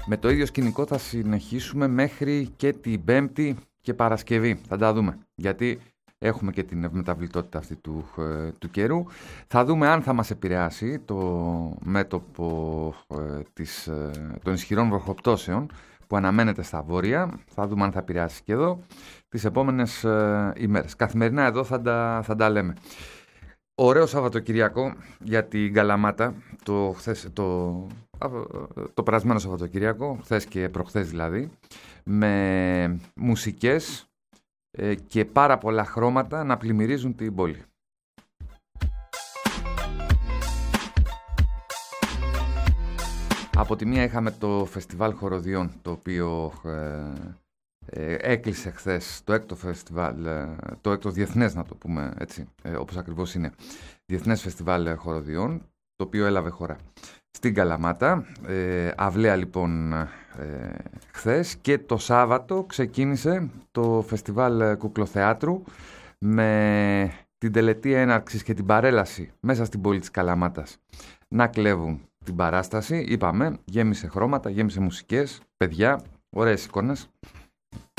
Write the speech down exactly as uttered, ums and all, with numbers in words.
Με το ίδιο σκηνικό θα συνεχίσουμε μέχρι και την Πέμπτη και Παρασκευή. Θα τα δούμε. Γιατί έχουμε και την ευμεταβλητότητα αυτή του, ε, του καιρού. Θα δούμε αν θα μας επηρεάσει το μέτωπο ε, της, ε, των ισχυρών βροχοπτώσεων που αναμένεται στα βόρεια. Θα δούμε αν θα επηρεάσει και εδώ τις επόμενες ε, ημέρες. Καθημερινά εδώ θα τα, θα τα λέμε. Ωραίο Σαββατοκυριακό για την Καλαμάτα, το, χθες, το, το περασμένο Σαββατοκυριακό, χθες και προχθές δηλαδή, με μουσικές ε, και πάρα πολλά χρώματα να πλημμυρίζουν την πόλη. Από τη μία είχαμε το φεστιβάλ χοροδιών, το οποίο ε, ε, έκλεισε χθες, το έκτο φεστιβάλ, ε, το έκτο διεθνές, να το πούμε έτσι, ε, όπως ακριβώς είναι, διεθνές φεστιβάλ χοροδιών, το οποίο έλαβε χώρα στην Καλαμάτα. Ε, αυλαία λοιπόν ε, χθες, και το Σάββατο ξεκίνησε το φεστιβάλ κουκλοθεάτρου με την τελετή έναρξης και την παρέλαση μέσα στην πόλη της Καλαμάτας να κλέβουν την παράσταση. Είπαμε, γέμισε χρώματα, γέμισε μουσικές, παιδιά, ωραίες εικόνες.